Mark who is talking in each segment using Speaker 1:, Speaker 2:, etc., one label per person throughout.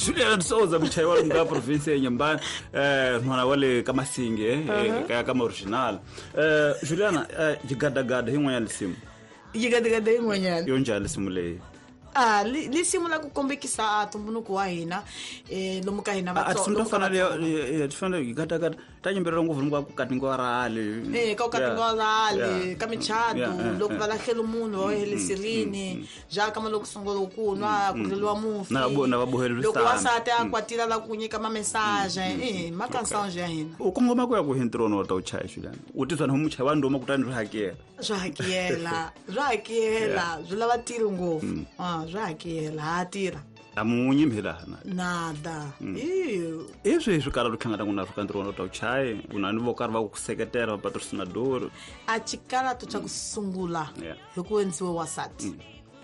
Speaker 1: Juliana Souza mchayi wa nga province ya Nyambani mwana wale kama singe kama original Juliana jigadagada hinwa ya lisimu
Speaker 2: Jigadagada hinwa ya
Speaker 1: yonja lisimu le
Speaker 2: lisimu la kukombekisa atumbunuko wa hina lomu ka hina
Speaker 1: batso tifana jigadagada tanyimbero nguvu ngwa kukatingwa rale
Speaker 2: ka kukatingwa rale ka michado loku valakhela munhu wa hele sirini ja kama loku songola ukunwa kulelwa mufi
Speaker 1: na vabohela
Speaker 2: loku wasate akwatila la kunyika ma message makansange ya hina
Speaker 1: ukongoma kwa ku hintrono wa tauchaya Juliana utizwa na muchayi wa ndoma kutani
Speaker 2: zwa hakela zula vatiri ngofu zwa hakela hatira
Speaker 1: amunyimhelana
Speaker 2: nada
Speaker 1: Isso cara do Canadá na África entrou no tauchai unani vokari va kuseketela patrocinador
Speaker 2: achikala tu cha kusungula lokuenziwe wasati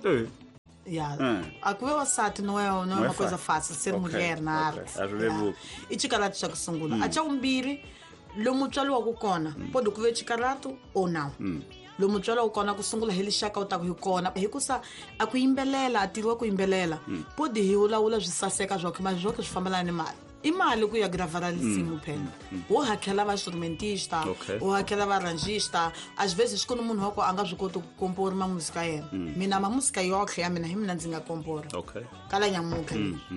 Speaker 2: akuve wasati não é uma coisa fácil ser mulher na arte ichikala tu cha kusungula acha umbiri lo mutswali wa kukona pode kuve chikaratu ou não lo mutswali wa kukona kusungula heli shaka utaku hikona hikusa akuimbelela atiriwa kuimbelela pode hiula zwisaseka zvoke mas zvoke zvifambelana nemali imali ku ya gravara lisimu phela wo hakela va instrumentista wo hakela va arrangista às vezes quando munhu wako anga zwikota ku compor ma música yena mina ma música yoke ya mina himina ndzi nga compora kala nyamuka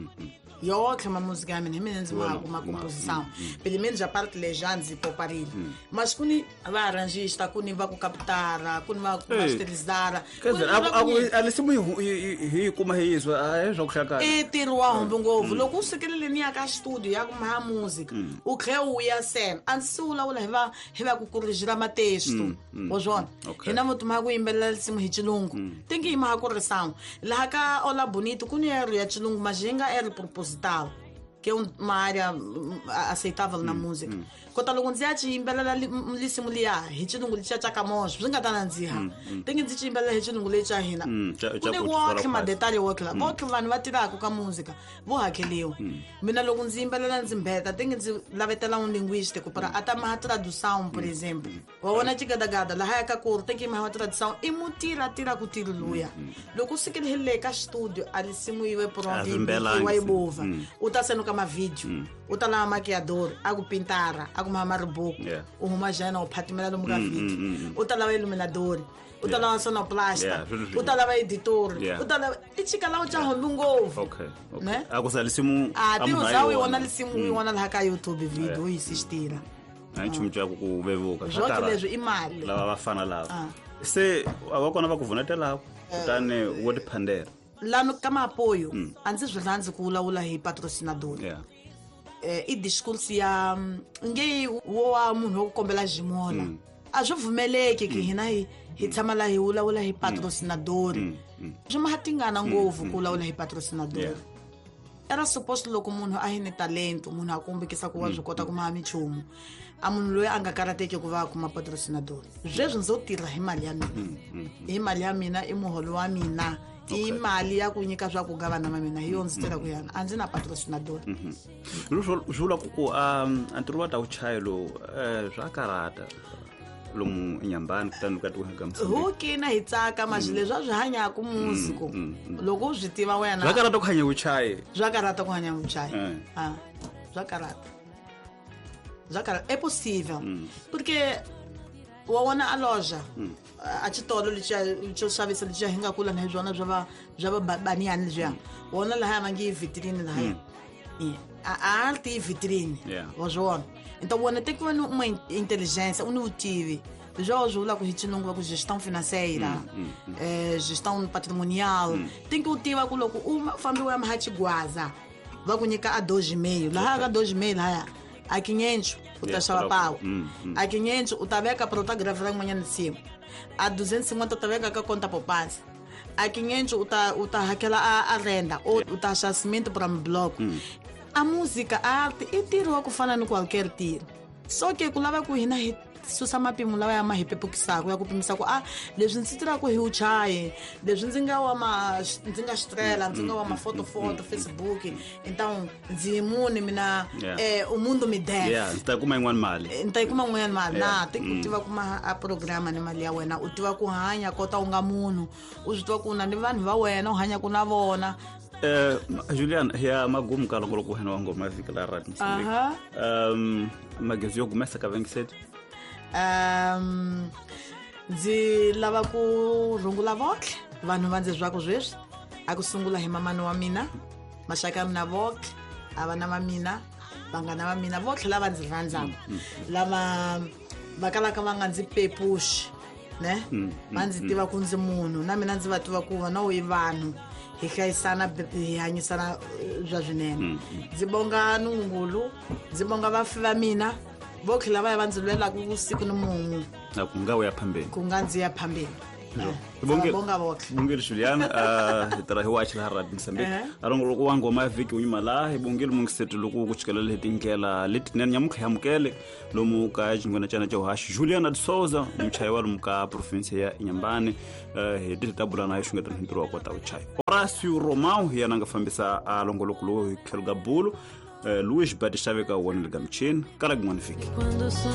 Speaker 2: yoke ma música ya mina himina ndzi ma composição pelo menos a parte legends e poparili mas kuni va arrangista kuni va ku captara kuni va ku masterizara
Speaker 1: quer dizer alisimu hi kuma hizo zwa kushaka
Speaker 2: tirwa hombo ngovu loko usekelele ni aka studio ya kuma música o creu ya sen ansula ula hiva ku corrigir ma texto wozona ina mutu ma ku imbelela lisimu hi chilungu tengi ima correção la ka ola bonito kuni ya chilungu majenga proposital que é uma área aceitável na música. Quando alguns dias imbelela lisimu lia, hichilungu licha chakamosh, zinga tananziha. Tem que dizer imbelela hichilungu licha hina. Kune walk ma detalhe walk lá. Walk vani vatira ku ka música. Vou hakeliu. Mina alguns imbelela nzimbeta, tem que lavetela linguístico para até uma tradução, por exemplo. Waona chigadagada, la haya ka cor, tem que uma tradução e mutira tira ku tiluya. Loko sikele hele ka studio, alisimu iwe pronto e vai bova. Uta sendo kama vídeo utala maquiador agu pintara agu mamarbuco uma jana o patimela do muga vídeo utala iluminador utala sonoplasta utala editor utala ichikala ucha hombungo
Speaker 1: né akusalisimo
Speaker 2: tem usau iona lisimu iona la ka YouTube vídeo insistira
Speaker 1: anchimja kubevuka
Speaker 2: joke lezo imali
Speaker 1: lava vafana lava se avakona vakuvunetela utane wodi pandera
Speaker 2: lá kama apoio antes verdade kula hi patrocinador e discurso ya nge wo munhu kombela jimola ajovumeleke ke hina hi tshama la hi ula hi patrocinador joma hatingana ngovu kula hi patrocinador era suposto loko munhu a hine talento munhu akombekisa ku wa zwikota ku mami chumu a munhu loyi anga karateke ku va kuma patrocinador zwezwo ndzo tirha hi mali ya mina hi mali ya mina i muholo wa mina imali ya kunyika swa ku gavana mamina hiyo ndzi tela ku yana a ndzi na patrocinador
Speaker 1: jula ku antruwa ta uchayelo swa karata lomu Nyambani kutani ukati uhanga msindi
Speaker 2: hoki na hitsaka majile zwa hanya ku musico loko u tiva wena
Speaker 1: swa karata ku hanya uchaye
Speaker 2: swa karata ku hanya uchaye swa karata é possível porque waona a loja a titolo licha sabe se licha hinga kula na zona java baniani já waona la haya mangi vitrine la haya a arte vitrine wazona então waona tem que uma inteligência tive já ajuda com hitinungu com gestão financeira gestão patrimonial tem que utiva com logo uma família uma hatiguaza vai kunyika a 2,5 la haya 2,5 la haya a 500 utashava pau a 500 utaveka para outra gravar amanhã de cima a 250 utaveka ka conta poupança a 500 utahakela a renda ou utachar cimento para um bloco a música a arte e tiro a kufana no qualquer tiro só que kulava ku hina susa mapimu lawa ya mahipepo kisako ya kupimisa ku leswi ndzi tira ku hi uchaye leswi ndzi nga strela ndzi nga wa mafoto Facebook então ndzi mune mina o mundo me deve
Speaker 1: ndzi ta kuma in'wana mali
Speaker 2: na tem ku tiva kuma a programa ni mali ya wena u tiva ku hanya kota u nga munhu u swi tiva ku na ni vanhu va wena u hanya ku na vona
Speaker 1: Juliana, hiya magum ka longolo ku hena ngoma viki la radio Mozambique. Magezi yo gumesa ka vengiseti.
Speaker 2: Ndzi lava ku rungula votlhe vanhu va ndzi zwako zweswi a ku sungula hi mamani wa mina maxaka ya mina votlhe avana va mina vanghana va mina votlhe lava ndzi rhandzaka lava va kalaka va nga ndzi pepushi ne va ndzi tiva ku ndzi munhu na mina ndzi va tiva ku vona wi vanhu hi hlayisana hi hanyisana zwa swinene ndzi bonga Nungulu ndzi bonga vafi va mina votlhe lava va ndzi lwelaka usiku ni munhu
Speaker 1: na ku nga ya phambeni
Speaker 2: ku nga ndzi ya phambeni bonga votlhe
Speaker 1: bongile Juliana hitara hi watch la radio Mozambique alongolo ku wangoma viki unyima la ibongile mungiseti loku kuchikelela letindlela letinene nyamukha yamukele lomu ka jingwana chana cha hash Juliana de Souza mchayi wa lumka province ya Inyambane hi tabula na yishungeta ntiro wa kota uchayi Horacio Romão yana ngafambisa alongolo ku lo Kelgabulu Luis Badishaveka wonelga mchini kala gumani viki